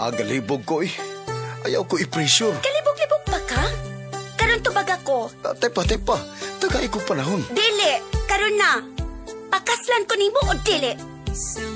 Galibog ko eh. Ayaw ko i-pressure. Kalibog-libog pa ka? Karon tubag ako. Tepa. Tagay ko panahon. Dili, karon na. Pakaslan ko nimo o dili?